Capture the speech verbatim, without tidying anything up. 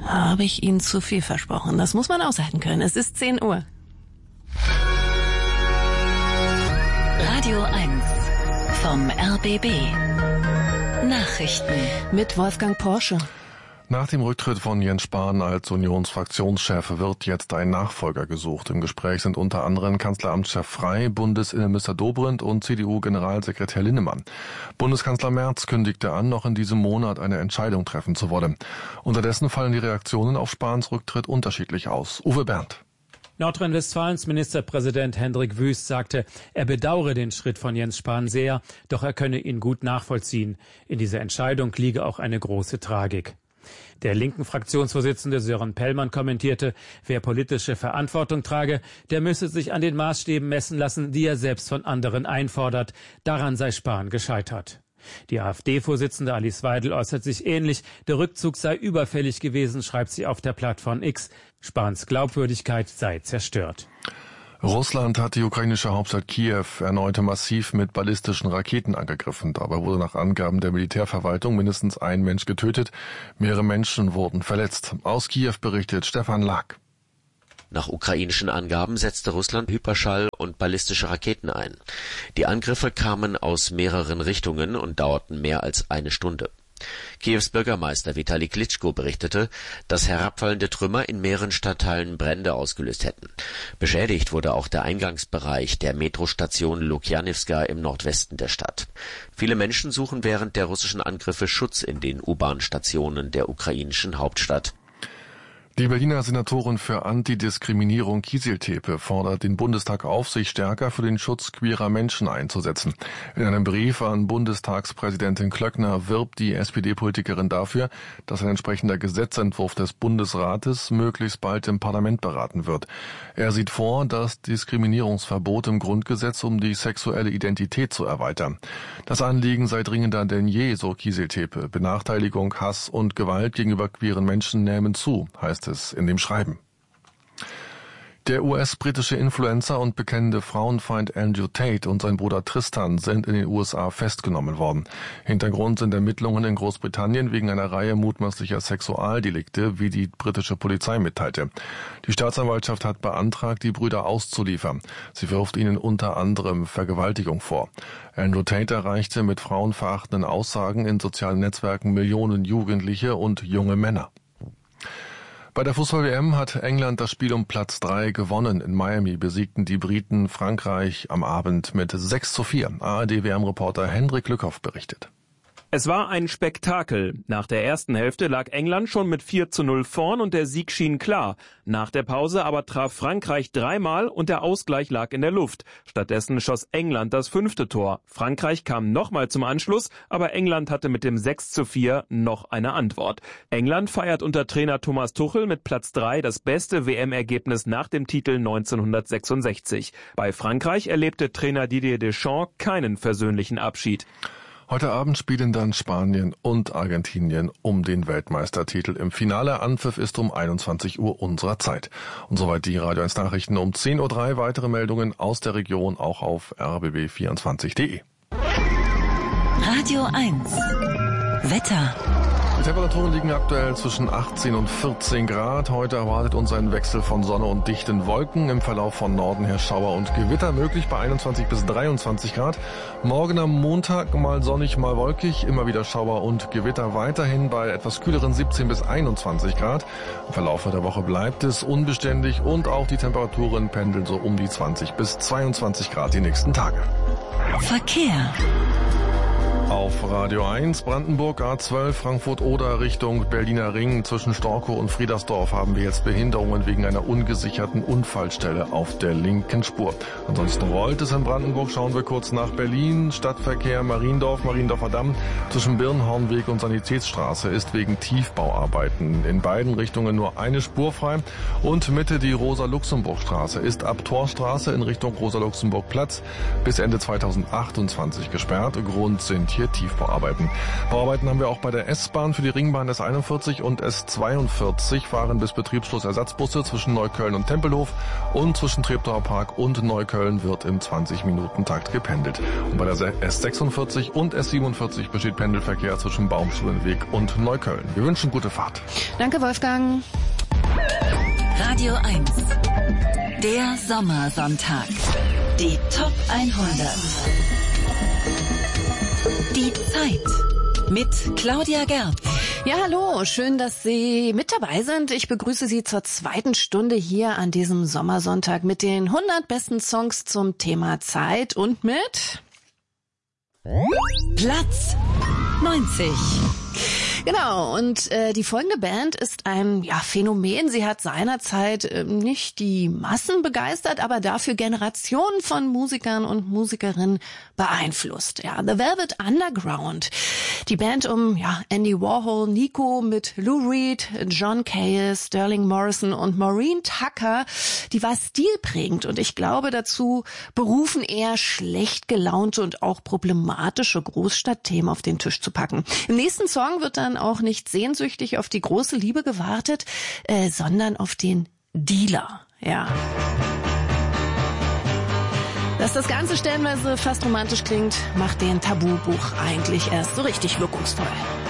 Habe ich Ihnen zu viel versprochen? Das muss man aushalten können. Es ist zehn Uhr. Radio eins vom R B B. Nachrichten mit Wolfgang Porsche. Nach dem Rücktritt von Jens Spahn als Unionsfraktionschef wird jetzt ein Nachfolger gesucht. Im Gespräch sind unter anderem Kanzleramtschef Frey, Bundesinnenminister Dobrindt und C D U-Generalsekretär Linnemann. Bundeskanzler Merz kündigte an, noch in diesem Monat eine Entscheidung treffen zu wollen. Unterdessen fallen die Reaktionen auf Spahns Rücktritt unterschiedlich aus. Uwe Berndt. Nordrhein-Westfalens Ministerpräsident Hendrik Wüst sagte, er bedauere den Schritt von Jens Spahn sehr, doch er könne ihn gut nachvollziehen. In dieser Entscheidung liege auch eine große Tragik. Der linken Fraktionsvorsitzende Sören Pellmann kommentierte, wer politische Verantwortung trage, der müsse sich an den Maßstäben messen lassen, die er selbst von anderen einfordert. Daran sei Spahn gescheitert. Die AfD-Vorsitzende Alice Weidel äußert sich ähnlich. Der Rückzug sei überfällig gewesen, schreibt sie auf der Plattform X. Spahns Glaubwürdigkeit sei zerstört. Russland hat die ukrainische Hauptstadt Kiew erneut massiv mit ballistischen Raketen angegriffen. Dabei wurde nach Angaben der Militärverwaltung mindestens ein Mensch getötet. Mehrere Menschen wurden verletzt. Aus Kiew berichtet Stefan Lack. Nach ukrainischen Angaben setzte Russland Hyperschall- und ballistische Raketen ein. Die Angriffe kamen aus mehreren Richtungen und dauerten mehr als eine Stunde. Kiews Bürgermeister Vitali Klitschko berichtete, dass herabfallende Trümmer in mehreren Stadtteilen Brände ausgelöst hätten. Beschädigt wurde auch der Eingangsbereich der Metrostation Lukjanivska im Nordwesten der Stadt. Viele Menschen suchen während der russischen Angriffe Schutz in den U-Bahn-Stationen der ukrainischen Hauptstadt. Die Berliner Senatorin für Antidiskriminierung Kiesil Tepe fordert den Bundestag auf, sich stärker für den Schutz queerer Menschen einzusetzen. In einem Brief an Bundestagspräsidentin Klöckner wirbt die S P D-Politikerin dafür, dass ein entsprechender Gesetzentwurf des Bundesrates möglichst bald im Parlament beraten wird. Er sieht vor, das Diskriminierungsverbot im Grundgesetz um die sexuelle Identität zu erweitern. Das Anliegen sei dringender denn je, so Kiesil Tepe. Benachteiligung, Hass und Gewalt gegenüber queeren Menschen nehmen zu, heißt es in dem Schreiben. Der U S-britische Influencer und bekennende Frauenfeind Andrew Tate und sein Bruder Tristan sind in den U S A festgenommen worden. Hintergrund sind Ermittlungen in Großbritannien wegen einer Reihe mutmaßlicher Sexualdelikte, wie die britische Polizei mitteilte. Die Staatsanwaltschaft hat beantragt, die Brüder auszuliefern. Sie wirft ihnen unter anderem Vergewaltigung vor. Andrew Tate erreichte mit frauenverachtenden Aussagen in sozialen Netzwerken Millionen Jugendliche und junge Männer. Bei der Fußball-W M hat England das Spiel um Platz drei gewonnen. In Miami besiegten die Briten Frankreich am Abend mit sechs zu vier. A R D-W M-Reporter Hendrik Lückhoff berichtet. Es war ein Spektakel. Nach der ersten Hälfte lag England schon mit vier zu null vorn und der Sieg schien klar. Nach der Pause aber traf Frankreich dreimal und der Ausgleich lag in der Luft. Stattdessen schoss England das fünfte Tor. Frankreich kam nochmal zum Anschluss, aber England hatte mit dem sechs zu vier noch eine Antwort. England feiert unter Trainer Thomas Tuchel mit Platz drei das beste W M-Ergebnis nach dem Titel neunzehnhundertsechsundsechzig. Bei Frankreich erlebte Trainer Didier Deschamps keinen versöhnlichen Abschied. Heute Abend spielen dann Spanien und Argentinien um den Weltmeistertitel. Im Finale Anpfiff ist um einundzwanzig Uhr unserer Zeit. Und soweit die Radio eins Nachrichten um zehn Uhr drei. Weitere Meldungen aus der Region auch auf r b b vierundzwanzig punkt de. Radio eins Wetter. Die Temperaturen liegen aktuell zwischen achtzehn und vierzehn Grad. Heute erwartet uns ein Wechsel von Sonne und dichten Wolken. Im Verlauf von Norden her Schauer und Gewitter möglich bei einundzwanzig bis dreiundzwanzig Grad. Morgen am Montag mal sonnig, mal wolkig. Immer wieder Schauer und Gewitter. Weiterhin bei etwas kühleren siebzehn bis einundzwanzig Grad. Im Verlauf der Woche bleibt es unbeständig und auch die Temperaturen pendeln so um die zwanzig bis zweiundzwanzig Grad die nächsten Tage. Verkehr. Auf Radio eins, Brandenburg A zwölf, Frankfurt-Oder Richtung Berliner Ring. Zwischen Storkow und Friedersdorf haben wir jetzt Behinderungen wegen einer ungesicherten Unfallstelle auf der linken Spur. Ansonsten rollt es in Brandenburg. Schauen wir kurz nach Berlin. Stadtverkehr Mariendorf, Mariendorfer Damm. Zwischen Birnhornweg und Sanitätsstraße ist wegen Tiefbauarbeiten in beiden Richtungen nur eine Spur frei. Und Mitte die Rosa-Luxemburg-Straße ist ab Torstraße in Richtung Rosa-Luxemburg-Platz bis Ende zweitausendachtundzwanzig gesperrt. Grund sind hier Tiefbauarbeiten. Bauarbeiten haben wir auch bei der S-Bahn für die Ringbahn S einundvierzig und S zweiundvierzig, fahren bis Betriebsschluss Ersatzbusse zwischen Neukölln und Tempelhof, und zwischen Treptower Park und Neukölln wird im zwanzig-Minuten-Takt gependelt. Und bei der S sechsundvierzig und S siebenundvierzig besteht Pendelverkehr zwischen Baumschulenweg und Neukölln. Wir wünschen gute Fahrt. Danke, Wolfgang. Radio eins. Der Sommersonntag. Die Top hundert. Die Zeit. Mit Claudia Gerb. Ja, hallo. Schön, dass Sie mit dabei sind. Ich begrüße Sie zur zweiten Stunde hier an diesem Sommersonntag mit den hundert besten Songs zum Thema Zeit und mit Platz neunzig. Genau, und äh, die folgende Band ist ein ja, Phänomen. Sie hat seinerzeit äh, nicht die Massen begeistert, aber dafür Generationen von Musikern und Musikerinnen beeinflusst. Ja, The Velvet Underground. Die Band um ja, Andy Warhol, Nico mit Lou Reed, John Cale, Sterling Morrison und Maureen Tucker, die war stilprägend und ich glaube dazu berufen, eher schlecht gelaunte und auch problematische Großstadtthemen auf den Tisch zu packen. Im nächsten Song wird dann auch nicht sehnsüchtig auf die große Liebe gewartet, äh, sondern auf den Dealer. Ja. Dass das Ganze stellenweise fast romantisch klingt, macht den Tabubuch eigentlich erst so richtig wirkungsvoll.